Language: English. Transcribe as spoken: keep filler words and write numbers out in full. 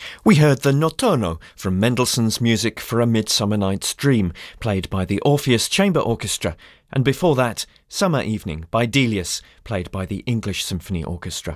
We heard the Notturno from Mendelssohn's Music for a Midsummer Night's Dream, played by the Orpheus Chamber Orchestra, and before that, Summer Evening by Delius, played by the English Symphony Orchestra.